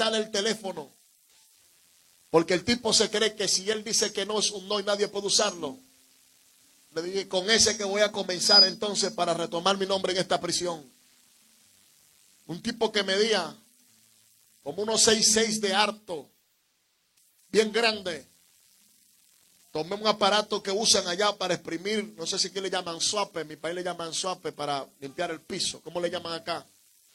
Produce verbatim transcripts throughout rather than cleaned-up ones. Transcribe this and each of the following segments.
quitarle el teléfono. Porque el tipo se cree que si él dice que no es un no y nadie puede usarlo. Le dije, con ese que voy a comenzar entonces para retomar mi nombre en esta prisión. Un tipo que medía como unos seis seis de harto, bien grande. Tomé un aparato que usan allá para exprimir, no sé si aquí le llaman suape, en mi país le llaman suape para limpiar el piso. ¿Cómo le llaman acá?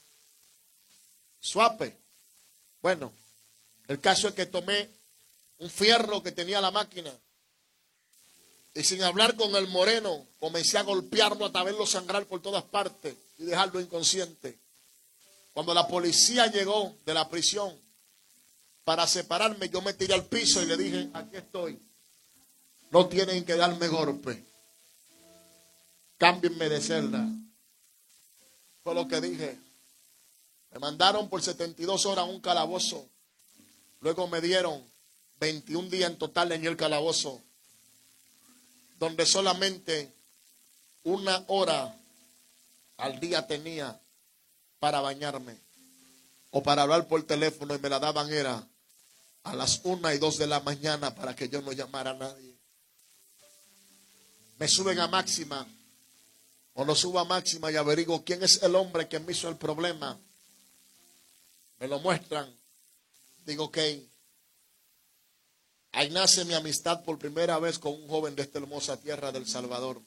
Suape. Bueno, el caso es que tomé un fierro que tenía la máquina y sin hablar con el moreno comencé a golpearlo hasta verlo sangrar por todas partes y dejarlo inconsciente. Cuando la policía llegó de la prisión para separarme, yo me tiré al piso y le dije, aquí estoy. No tienen que darme golpe. Cámbienme de celda. Fue lo que dije. Me mandaron por setenta y dos horas a un calabozo. Luego me dieron veintiún días en total en el calabozo, donde solamente una hora al día tenía para bañarme o para hablar por teléfono, y me la daban era a las una y dos de la mañana para que yo no llamara a nadie. Me suben a máxima, o lo subo a máxima y averiguo quién es el hombre que me hizo el problema. Me lo muestran. Digo, ok. Ahí nace mi amistad por primera vez con un joven de esta hermosa tierra del Salvador.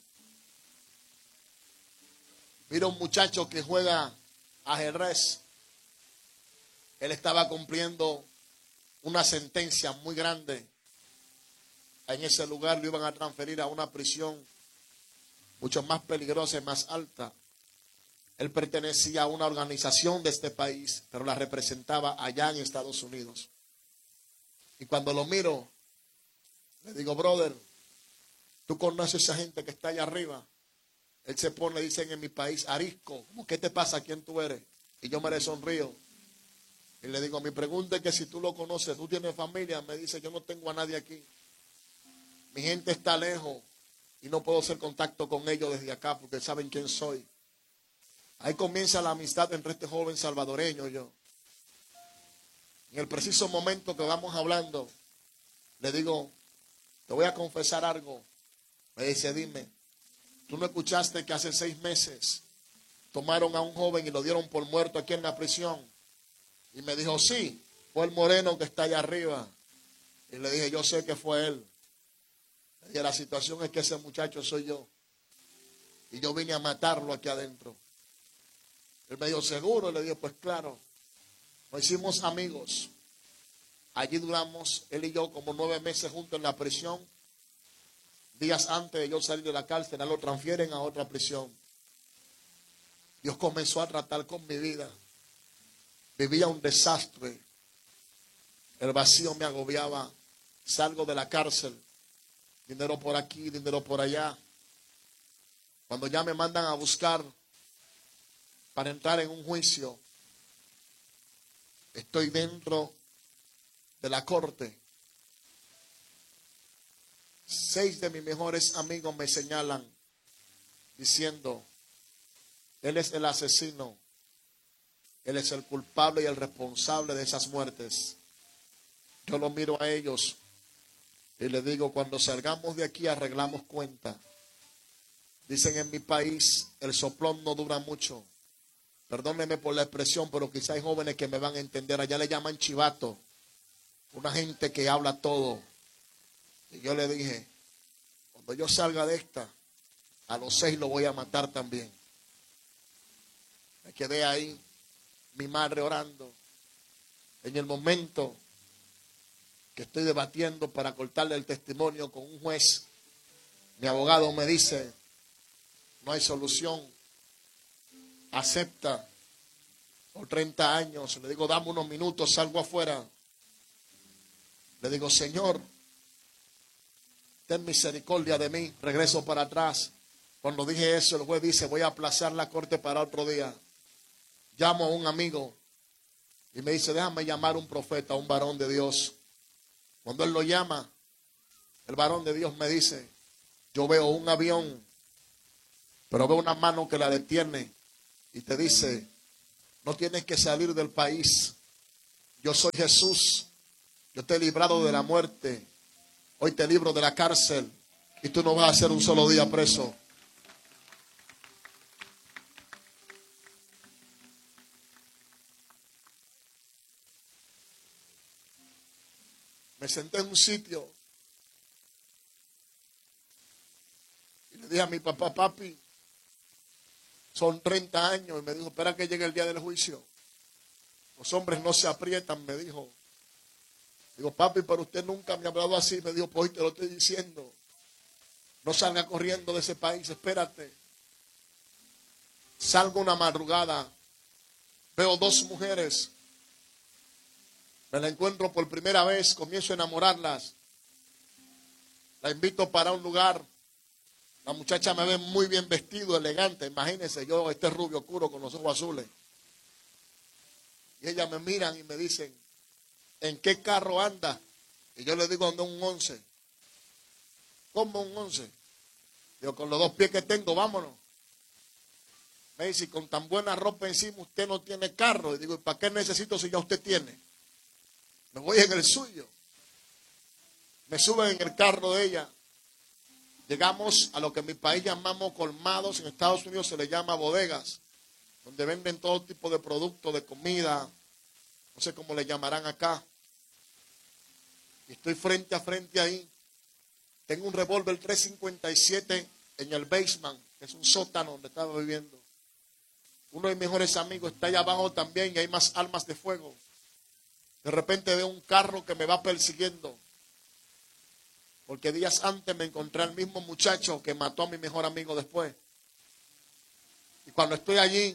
Mira un muchacho que juega ajedrez. Él estaba cumpliendo una sentencia muy grande. En ese lugar lo iban a transferir a una prisión mucho más peligrosa y más alta. Él pertenecía a una organización de este país, pero la representaba allá en Estados Unidos. Y cuando lo miro, le digo, brother, ¿tú conoces a esa gente que está allá arriba? Él se pone, dicen en mi país, arisco. ¿Qué te pasa? ¿Quién tú eres? Y yo me le sonrío. Y le digo, mi pregunta es que si tú lo conoces, ¿tú tienes familia? Me dice, yo no tengo a nadie aquí. Mi gente está lejos y no puedo hacer contacto con ellos desde acá porque saben quién soy. Ahí comienza la amistad entre este joven salvadoreño y yo. En el preciso momento que vamos hablando, le digo, te voy a confesar algo. Me dice, dime, ¿tú no escuchaste que hace seis meses tomaron a un joven y lo dieron por muerto aquí en la prisión? Y me dijo, sí, fue el moreno que está allá arriba. Y le dije, yo sé que fue él. Y la situación es que ese muchacho soy yo. Y yo vine a matarlo aquí adentro. Él me dijo, ¿seguro? Y le dije, pues claro. Nos hicimos amigos. Allí duramos, él y yo, como nueve meses juntos en la prisión. Días antes de yo salir de la cárcel, él lo transfieren a otra prisión. Dios comenzó a tratar con mi vida. Vivía un desastre. El vacío me agobiaba. Salgo de la cárcel. Dinero por aquí, dinero por allá. Cuando ya me mandan a buscar para entrar en un juicio, estoy dentro de la corte. Seis de mis mejores amigos me señalan diciendo, él es el asesino, él es el culpable y el responsable de esas muertes. Yo lo miro a ellos y les digo, cuando salgamos de aquí arreglamos cuenta. Dicen en mi país, el soplón no dura mucho. Perdónenme por la expresión, pero quizá hay jóvenes que me van a entender. Allá le llaman chivato. Una gente que habla todo. Y yo le dije, cuando yo salga de esta, a los seis lo voy a matar también. Me quedé ahí, mi madre orando. En el momento que estoy debatiendo para cortarle el testimonio con un juez, mi abogado me dice, no hay solución. Acepta por treinta años. Le digo, dame unos minutos, salgo afuera. Le digo, Señor, ten misericordia de mí. Regreso para atrás. Cuando dije eso, el juez dice, voy a aplazar la corte para otro día. Llamo a un amigo y me dice, déjame llamar a un profeta, a un varón de Dios. Cuando él lo llama, el varón de Dios me dice, yo veo un avión, pero veo una mano que la detiene y te dice, no tienes que salir del país, Yo soy Jesús. Yo te he librado de la muerte. Hoy te libro de la cárcel. Y tú no vas a ser un solo día preso. Me senté en un sitio y le dije a mi papá, papi, son treinta años. Y me dijo, espera que llegue el día del juicio. Los hombres no se aprietan, me dijo. Digo, papi, pero usted nunca me ha hablado así. Me dijo, pues hoy te lo estoy diciendo. No salga corriendo de ese país, espérate. Salgo una madrugada, veo dos mujeres. Me la encuentro por primera vez, comienzo a enamorarlas. La invito para un lugar. La muchacha me ve muy bien vestido, elegante. Imagínense, yo este rubio oscuro con los ojos azules. Y ellas me miran y me dicen, ¿en qué carro anda? Y yo le digo, ando un once. ¿Cómo un once? Digo, con los dos pies que tengo, vámonos. Me dice, con tan buena ropa encima usted no tiene carro. Y digo, ¿y para qué necesito si ya usted tiene? Me voy en el suyo. Me suben en el carro de ella. Llegamos a lo que en mi país llamamos colmados. En Estados Unidos se le llama bodegas, donde venden todo tipo de productos, de comida. No sé cómo le llamarán acá. Y estoy frente a frente ahí. Tengo un revólver tres cincuenta y siete en el basement, que es un sótano donde estaba viviendo. Uno de mis mejores amigos está allá abajo también y hay más armas de fuego. De repente veo un carro que me va persiguiendo. Porque días antes me encontré al mismo muchacho que mató a mi mejor amigo después. Y cuando estoy allí,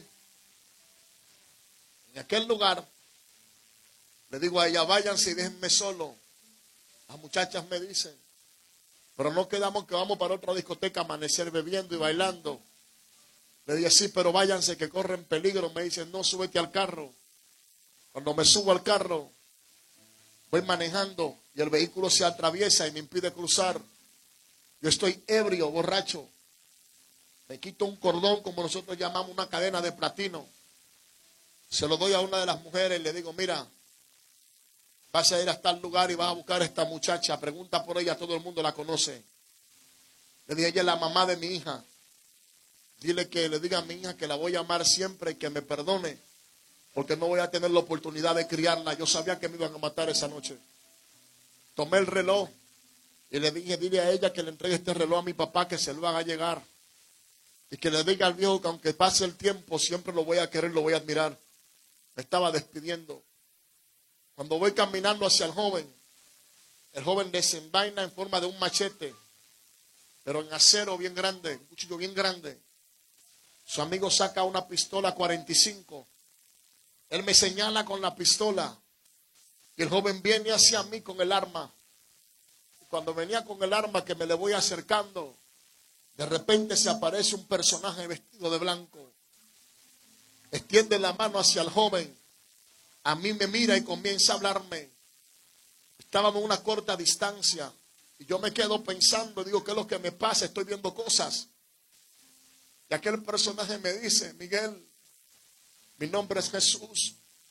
en aquel lugar, le digo a ella, váyanse y déjenme solo. Las muchachas me dicen, pero no quedamos que vamos para otra discoteca a amanecer bebiendo y bailando. Le dije, sí, pero váyanse que corren peligro. Me dicen, no, súbete al carro. Cuando me subo al carro, voy manejando y el vehículo se atraviesa y me impide cruzar. Yo estoy ebrio, borracho. Me quito un cordón, como nosotros llamamos una cadena de platino. Se lo doy a una de las mujeres y le digo, mira, vas a ir a tal lugar y vas a buscar a esta muchacha. Pregunta por ella, todo el mundo la conoce. Le dije, ella es la mamá de mi hija. Dile que le diga a mi hija que la voy a amar siempre y que me perdone, porque no voy a tener la oportunidad de criarla. Yo sabía que me iban a matar esa noche. Tomé el reloj y le dije, dile a ella que le entregue este reloj a mi papá, que se lo haga llegar. Y que le diga al viejo que aunque pase el tiempo, siempre lo voy a querer, lo voy a admirar. Me estaba despidiendo. Cuando voy caminando hacia el joven, el joven desenvaina en forma de un machete, pero en acero bien grande, un cuchillo bien grande. Su amigo saca una pistola cuarenta y cinco. Él me señala con la pistola. Y el joven viene hacia mí con el arma. Y cuando venía con el arma que me le voy acercando, de repente se aparece un personaje vestido de blanco. Extiende la mano hacia el joven. A mí me mira y comienza a hablarme. Estábamos a una corta distancia. Y yo me quedo pensando, digo, ¿qué es lo que me pasa? Estoy viendo cosas. Y aquel personaje me dice, Miguel, mi nombre es Jesús.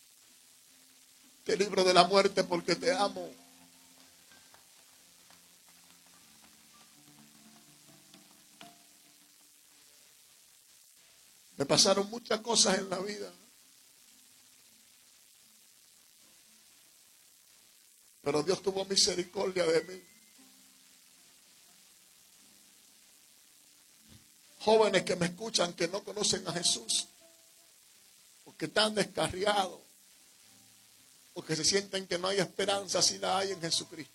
Te libro de la muerte porque te amo. Me pasaron muchas cosas en la vida. Pero Dios tuvo misericordia de mí. Jóvenes que me escuchan que no conocen a Jesús, porque están descarriados, porque se sienten que no hay esperanza si la hay en Jesucristo.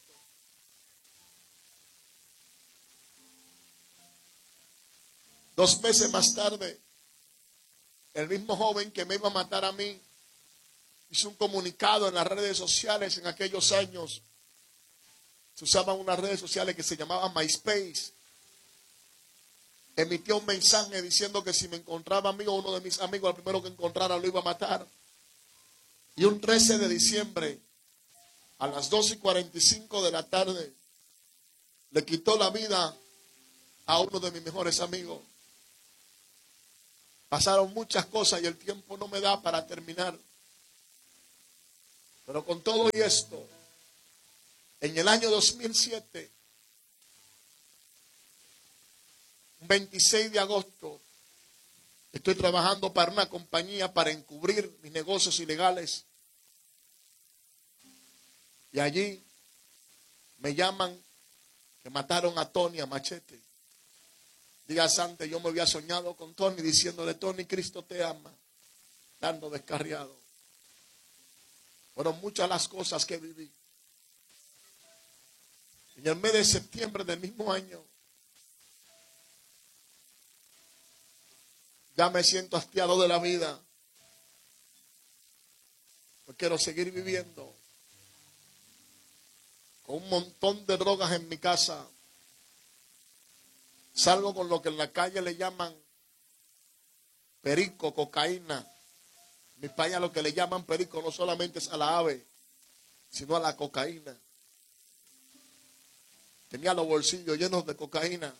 Dos meses más tarde, el mismo joven que me iba a matar a mí hizo un comunicado en las redes sociales. En aquellos años se usaban unas redes sociales que se llamaban MySpace. Emitió un mensaje diciendo que si me encontraba a mí o uno de mis amigos, al primero que encontrara lo iba a matar. Y un trece de diciembre, a las dos y cuarenta y cinco de la tarde, le quitó la vida a uno de mis mejores amigos. Pasaron muchas cosas y el tiempo no me da para terminar. Pero con todo y esto, en el año dos mil siete, un veintiséis de agosto, estoy trabajando para una compañía para encubrir mis negocios ilegales. Y allí me llaman que mataron a Tony a machete. Días antes yo me había soñado con Tony diciéndole: Tony, Cristo te ama. Dando descarriado. Fueron muchas las cosas que viví. En el mes de septiembre del mismo año, ya me siento hastiado de la vida. No quiero seguir viviendo con un montón de drogas en mi casa. Salgo con lo que en la calle le llaman perico, cocaína. Mi país, lo que le llaman perico no solamente es a la ave, sino a la cocaína. Tenía los bolsillos llenos de cocaína.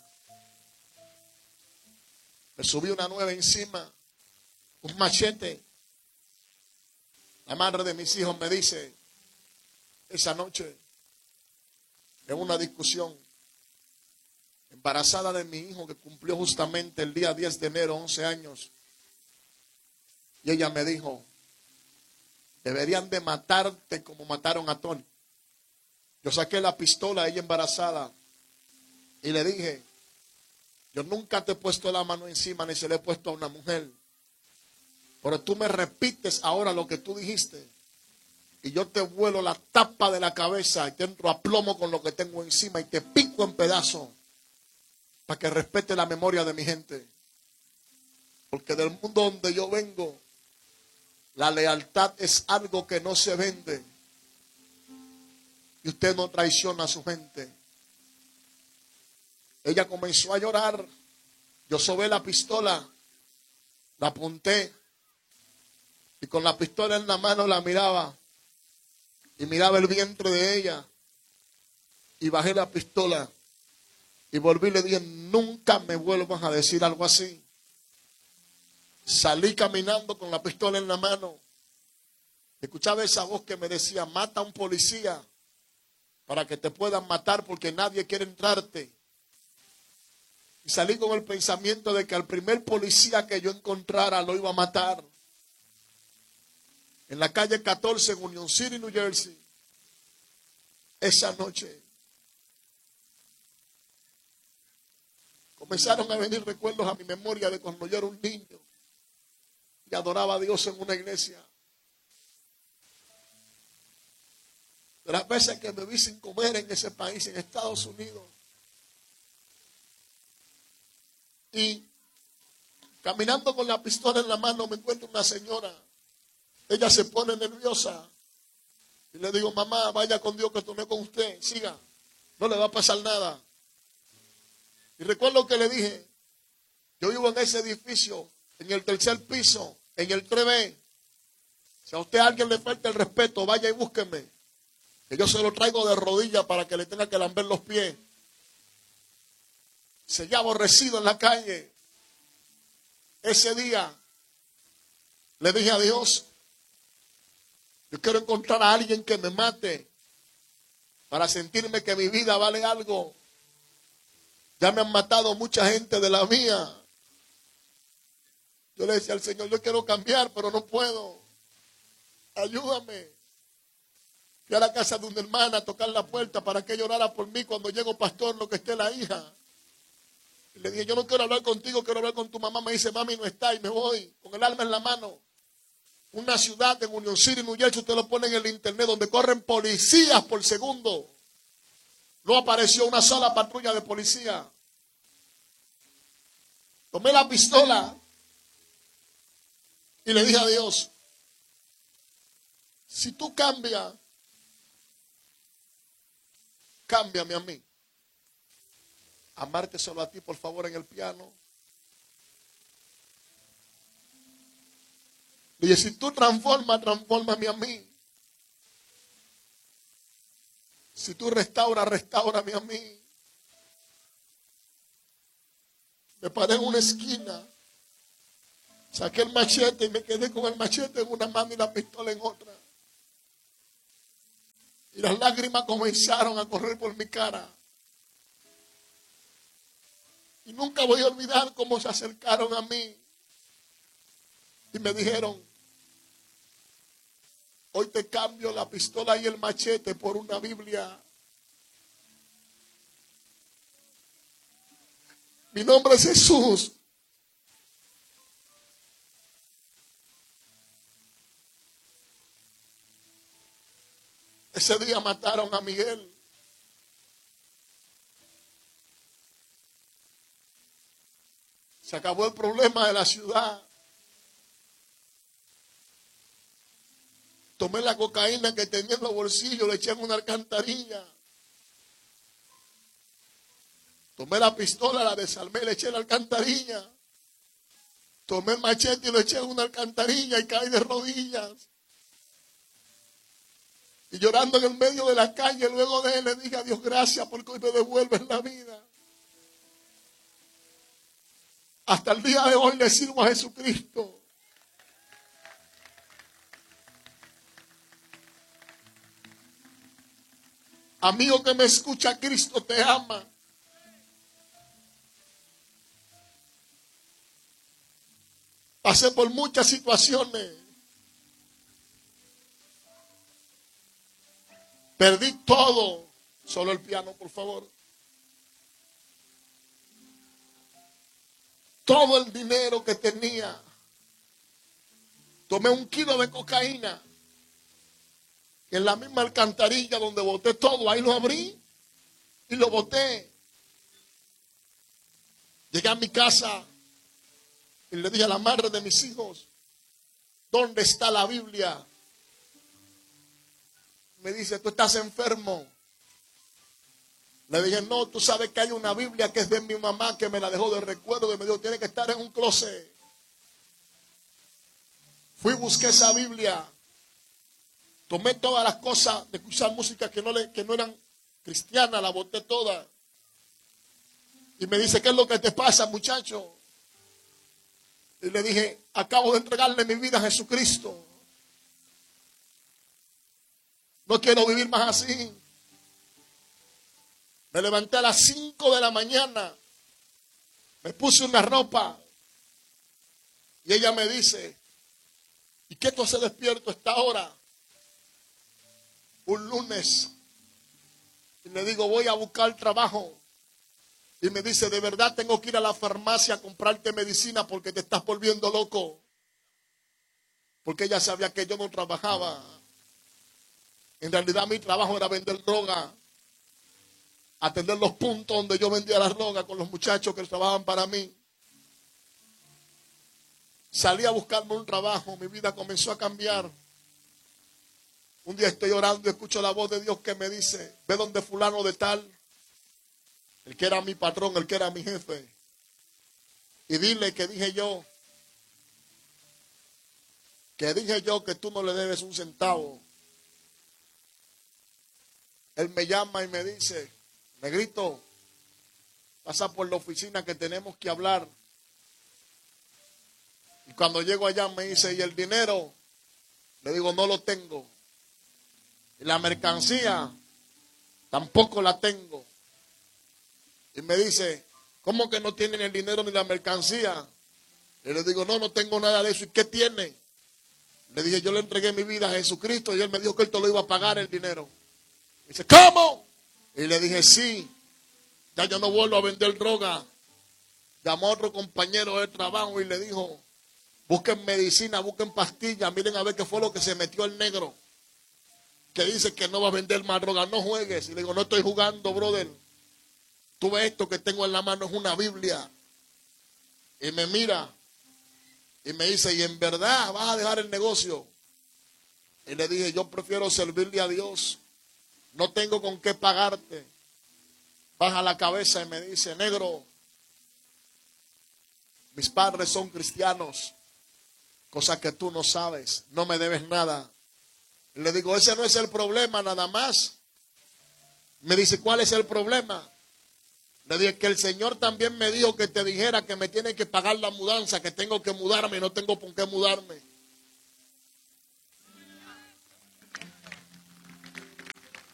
Me subí una nueva encima, un machete. La madre de mis hijos me dice, esa noche, en una discusión, embarazada de mi hijo que cumplió justamente el día diez de enero, once años. Y ella me dijo, deberían de matarte como mataron a Tony. Yo saqué la pistola, ella embarazada, y le dije, yo nunca te he puesto la mano encima ni se le he puesto a una mujer. Pero tú me repites ahora lo que tú dijiste. Y yo te vuelo la tapa de la cabeza y te entro a plomo con lo que tengo encima y te pico en pedazos para que respete la memoria de mi gente. Porque del mundo donde yo vengo, la lealtad es algo que no se vende. Y usted no traiciona a su gente. Ella comenzó a llorar. Yo sobé la pistola, la apunté y con la pistola en la mano la miraba. Y miraba el vientre de ella. Y bajé la pistola. Y volví y le dije, nunca me vuelvas a decir algo así. Salí caminando con la pistola en la mano. Escuchaba esa voz que me decía, mata a un policía para que te puedan matar porque nadie quiere entrarte. Y salí con el pensamiento de que al primer policía que yo encontrara lo iba a matar. En la calle catorce en Union City, New Jersey. Esa noche comenzaron a venir recuerdos a mi memoria de cuando yo era un niño y adoraba a Dios en una iglesia. De las veces que me vi sin comer en ese país, en Estados Unidos. Y caminando con la pistola en la mano me encuentro una señora. Ella se pone nerviosa. Y le digo, mamá, vaya con Dios que esto no es con usted. Siga, no le va a pasar nada. Y recuerdo que le dije, yo vivo en ese edificio, en el tercer piso, en el tres B. Si a usted a alguien le falta el respeto, vaya y búsqueme. Que yo se lo traigo de rodillas para que le tenga que lamber los pies. Seguía aborrecido en la calle. Ese día le dije a Dios, yo quiero encontrar a alguien que me mate para sentirme que mi vida vale algo. Ya me han matado mucha gente de la mía. Yo le decía al Señor, yo quiero cambiar, pero no puedo. Ayúdame. Fui a la casa de una hermana a tocar la puerta para que llorara por mí cuando llego, pastor, lo que esté la hija. Y le dije, yo no quiero hablar contigo, quiero hablar con tu mamá. Me dice, mami no está, y me voy con el alma en la mano. Una ciudad en Union City, New Jersey, usted lo pone en el internet, donde corren policías por segundo. No apareció una sola patrulla de policía. Tomé la pistola y le dije a Dios, si tú cambias, cámbiame a mí. Amarte solo a ti, por favor, en el piano. Le dije, si tú transformas, transfórmame a mí. Si tú restauras, restáurame a mí. Me paré en una esquina. Saqué el machete y me quedé con el machete en una mano y la pistola en otra. Y las lágrimas comenzaron a correr por mi cara. Y nunca voy a olvidar cómo se acercaron a mí. Y me dijeron, hoy te cambio la pistola y el machete por una Biblia. Mi nombre es Jesús. Ese día mataron a Miguel. Se acabó el problema de la ciudad. Tomé la cocaína que tenía en los bolsillos, le eché en una alcantarilla. Tomé la pistola, la desarmé, le eché en la alcantarilla. Tomé el machete y lo eché en una alcantarilla y caí de rodillas. Y llorando en el medio de la calle, luego de él, le dije a Dios, gracias porque hoy me devuelves la vida. Hasta el día de hoy le sirvo a Jesucristo. Amigo que me escucha, Cristo te ama. Pasé por muchas situaciones. Perdí todo. Solo el piano, por favor. Todo el dinero que tenía. Tomé un kilo de cocaína. En la misma alcantarilla donde boté todo, ahí lo abrí y lo boté. Llegué a mi casa y le dije a la madre de mis hijos, ¿dónde está la Biblia? Me dice, tú estás enfermo. Le dije, no, tú sabes que hay una Biblia que es de mi mamá que me la dejó de recuerdo y me dijo, tiene que estar en un closet. Fui y busqué esa Biblia. Tomé todas las cosas de escuchar música que no, le, que no eran cristianas, la boté toda. Y me dice, ¿qué es lo que te pasa, muchacho? Y le dije, acabo de entregarle mi vida a Jesucristo. No quiero vivir más así. Me levanté a las cinco de la mañana. Me puse una ropa. Y ella me dice, ¿y qué tú haces despierto a esta hora? Un lunes. Y le digo, voy a buscar trabajo. Y me dice, de verdad tengo que ir a la farmacia a comprarte medicina porque te estás volviendo loco. Porque ella sabía que yo no trabajaba. En realidad mi trabajo era vender droga. Atender los puntos donde yo vendía la droga con los muchachos que trabajaban para mí. Salí a buscarme un trabajo. Mi vida comenzó a cambiar. Un día estoy orando y escucho la voz de Dios que me dice, ve donde fulano de tal, el que era mi patrón, el que era mi jefe, y dile que dije yo, que dije yo que tú no le debes un centavo. Él me llama y me dice, negrito, pasa por la oficina que tenemos que hablar. Y cuando llego allá me dice, ¿y el dinero? Le digo, no lo tengo. Y la mercancía tampoco la tengo. Y me dice, ¿cómo que no tienen el dinero ni la mercancía? Y le digo, no, no tengo nada de eso. ¿Y qué tiene? Le dije, yo le entregué mi vida a Jesucristo y él me dijo que él te lo iba a pagar el dinero. Y dice, ¿cómo? Y le dije, sí, ya yo no vuelvo a vender droga. Llamó a otro compañero de trabajo y le dijo, busquen medicina, busquen pastillas, miren a ver qué fue lo que se metió el negro. Que dice que no va a vender más droga, no juegues. Y le digo, no estoy jugando, brother. Tú ves esto que tengo en la mano, es una Biblia. Y me mira y me dice, ¿y en verdad vas a dejar el negocio? Y le dije, yo prefiero servirle a Dios. No tengo con qué pagarte. Baja la cabeza y me dice, negro, mis padres son cristianos, cosa que tú no sabes, no me debes nada. Le digo, ese no es el problema nada más. Me dice, ¿cuál es el problema? Le dije que el Señor también me dijo que te dijera que me tiene que pagar la mudanza, que tengo que mudarme y no tengo por qué mudarme.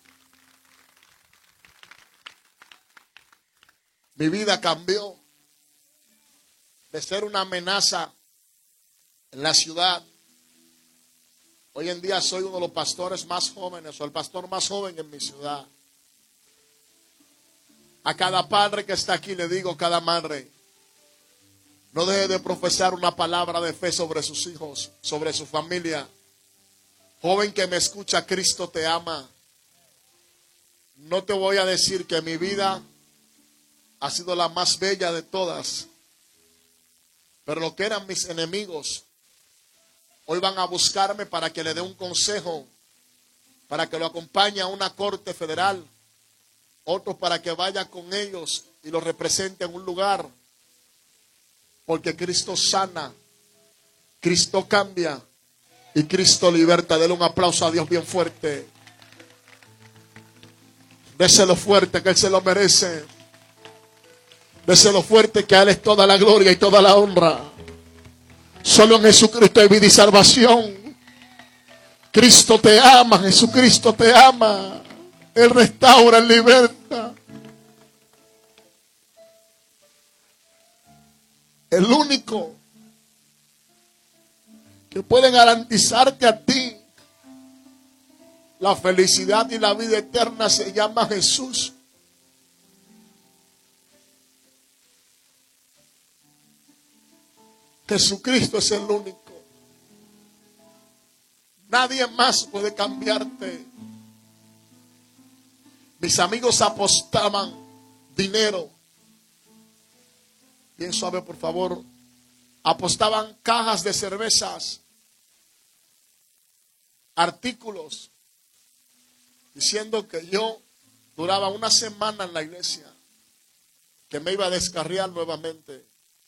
Mi vida cambió de ser una amenaza en la ciudad. Hoy en día soy uno de los pastores más jóvenes, o el pastor más joven en mi ciudad. A cada padre que está aquí le digo, cada madre, no deje de profesar una palabra de fe sobre sus hijos, sobre su familia. Joven que me escucha, Cristo te ama. No te voy a decir que mi vida ha sido la más bella de todas, pero lo que eran mis enemigos hoy van a buscarme para que le dé un consejo, para que lo acompañe a una corte federal, otros para que vaya con ellos y lo represente en un lugar, porque Cristo sana, Cristo cambia y Cristo liberta. Dele un aplauso a Dios bien fuerte. Déselo fuerte, que Él se lo merece. Déselo fuerte, que a Él es toda la gloria y toda la honra. Solo en Jesucristo hay vida y salvación. Cristo te ama, Jesucristo te ama. Él restaura, Él liberta. El único que puede garantizarte a ti la felicidad y la vida eterna se llama Jesús. Jesucristo es el único. Nadie más puede cambiarte. Mis amigos apostaban dinero. Bien suave, por favor. Apostaban cajas de cervezas, artículos, diciendo que yo duraba una semana en la iglesia, que me iba a descarriar nuevamente.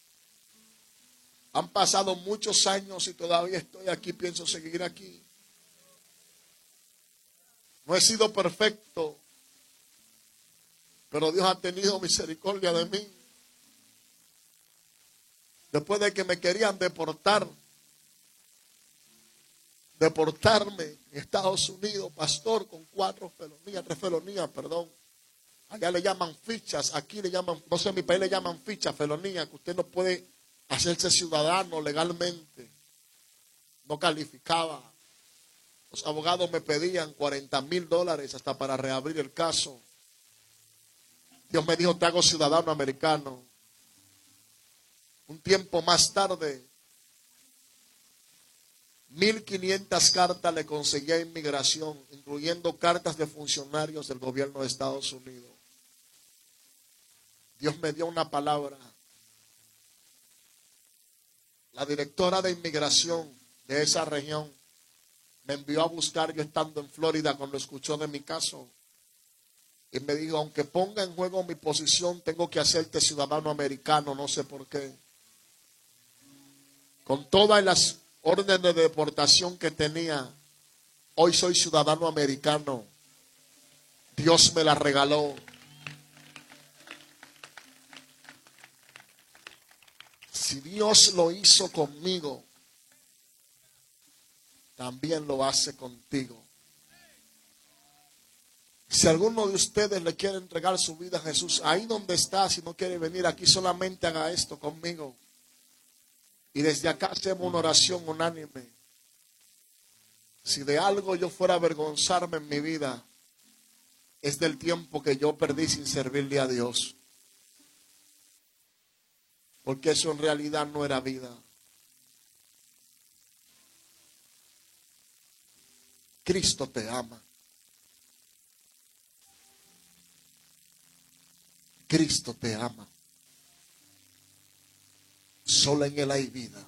Han pasado muchos años y todavía estoy aquí, pienso seguir aquí. No he sido perfecto, pero Dios ha tenido misericordia de mí. Después de que me querían deportar, deportarme en Estados Unidos, pastor, con cuatro felonías, tres felonías, perdón. Allá le llaman fichas, aquí le llaman, no sé, en mi país le llaman fichas, felonías, que usted no puede hacerse ciudadano legalmente. No calificaba. Los abogados me pedían cuarenta mil dólares hasta para reabrir el caso. Dios me dijo, te hago ciudadano americano. Un tiempo más tarde, mil quinientas cartas le conseguí a inmigración, incluyendo cartas de funcionarios del gobierno de Estados Unidos. Dios me dio una palabra. La directora de inmigración de esa región me envió a buscar yo estando en Florida cuando escuchó de mi caso. Y me dijo, aunque ponga en juego mi posición, tengo que hacerte ciudadano americano, no sé por qué. Con todas las órdenes de deportación que tenía, hoy soy ciudadano americano. Dios me la regaló. Si Dios lo hizo conmigo, también lo hace contigo. Si alguno de ustedes le quiere entregar su vida a Jesús, ahí donde está, si no quiere venir aquí, solamente haga esto conmigo. Y desde acá hacemos una oración unánime. Si de algo yo fuera a avergonzarme en mi vida, es del tiempo que yo perdí sin servirle a Dios. Porque eso en realidad no era vida. Cristo te ama. Cristo te ama. Solo en Él hay vida.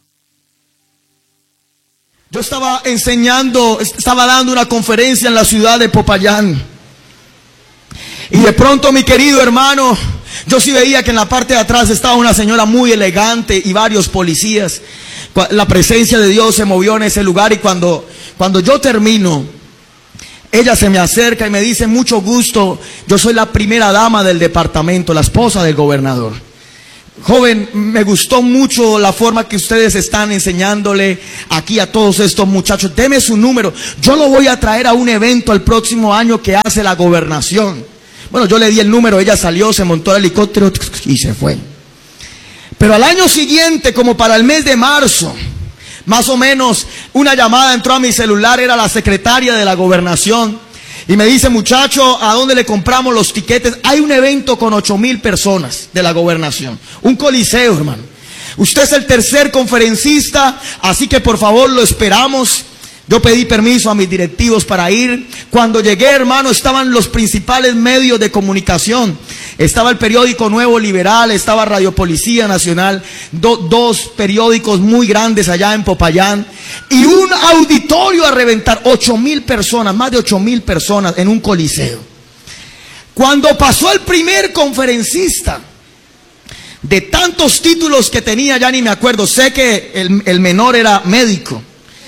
Yo estaba enseñando, estaba dando una conferencia en la ciudad de Popayán. Y de pronto, mi querido hermano, yo sí veía que en la parte de atrás estaba una señora muy elegante y varios policías. La presencia de Dios se movió en ese lugar y cuando, cuando yo termino, ella se me acerca y me dice, mucho gusto, yo soy la primera dama del departamento, la esposa del gobernador. Joven, me gustó mucho la forma que ustedes están enseñándole aquí a todos estos muchachos. Deme su número, yo lo voy a traer a un evento el próximo año que hace la gobernación. Bueno, yo le di el número, ella salió, se montó al helicóptero y se fue. Pero al año siguiente, como para el mes de marzo, más o menos, una llamada entró a mi celular, era la secretaria de la gobernación, y me dice: muchacho, ¿a dónde le compramos los tiquetes? Hay un evento con ocho mil personas de la gobernación, un coliseo, hermano. Usted es el tercer conferencista, así que por favor lo esperamos. Yo pedí permiso a mis directivos para ir. Cuando llegué, hermano, estaban los principales medios de comunicación. Estaba el periódico Nuevo Liberal, estaba Radio Policía Nacional, do, dos periódicos muy grandes allá en Popayán, y un auditorio a reventar, ocho mil personas, más de ocho mil personas en un coliseo. Cuando pasó el primer conferencista, de tantos títulos que tenía, ya ni me acuerdo, sé que el, el menor era médico,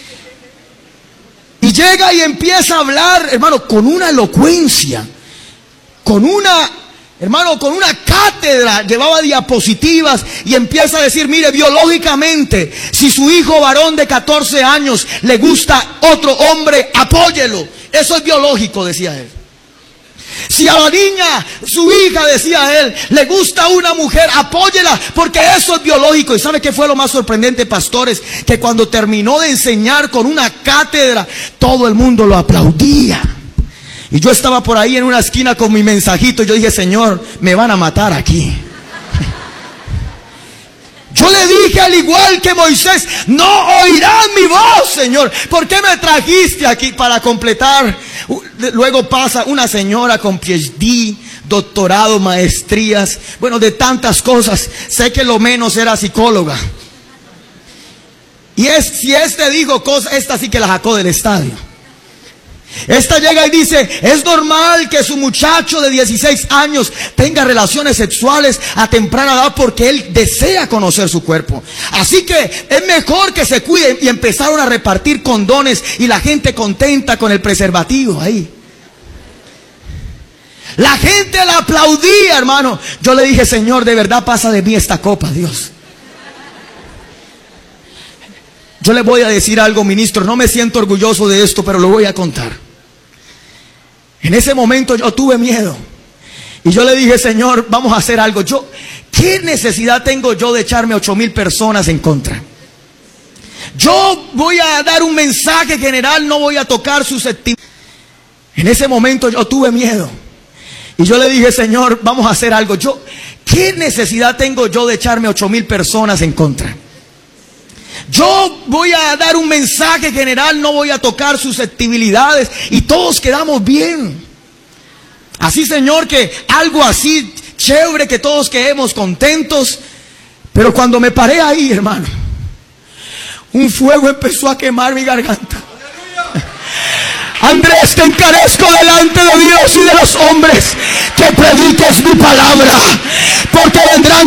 y llega y empieza a hablar, hermano, con una elocuencia, con una, hermano, con una cátedra, llevaba diapositivas y empieza a decir: mire, biológicamente, si su hijo varón de catorce años le gusta otro hombre, apóyelo. Eso es biológico, decía él. Si a la niña, su hija, decía él, le gusta una mujer, apóyela, porque eso es biológico. ¿Y sabe qué fue lo más sorprendente, pastores? Que cuando terminó de enseñar con una cátedra, todo el mundo lo aplaudía. Y yo estaba por ahí en una esquina con mi mensajito. Yo dije: Señor, me van a matar aquí. Yo le dije, al igual que Moisés: no oirán mi voz, Señor. ¿Por qué me trajiste aquí? Para completar. Luego pasa una señora con P H D, doctorado, maestrías, bueno, de tantas cosas. Sé que lo menos era psicóloga. Y es, si este dijo cosas, esta sí que la sacó del estadio. Esta llega y dice: es normal que su muchacho de dieciséis años tenga relaciones sexuales a temprana edad porque él desea conocer su cuerpo. Así que es mejor que se cuiden. Y empezaron a repartir condones y la gente contenta con el preservativo ahí. La gente la aplaudía, hermano. Yo le dije: Señor, de verdad pasa de mí esta copa, Dios. Yo le voy a decir algo, ministro, no me siento orgulloso de esto, pero lo voy a contar. En ese momento yo tuve miedo. Y yo le dije: Señor, vamos a hacer algo. Yo, ¿qué necesidad tengo yo de echarme ocho mil personas en contra? Yo voy a dar un mensaje general, no voy a tocar susceptibilidad. En ese momento yo tuve miedo. Y yo le dije: Señor, vamos a hacer algo. Yo, ¿qué necesidad tengo yo de echarme ocho mil personas en contra? Yo voy a dar un mensaje general, no voy a tocar susceptibilidades y todos quedamos bien. Así, Señor, que algo así chévere, que todos quedemos contentos. Pero cuando me paré ahí, hermano, un fuego empezó a quemar mi garganta. Andrés, te encarezco delante de Dios y de los hombres que prediques mi palabra, porque vendrán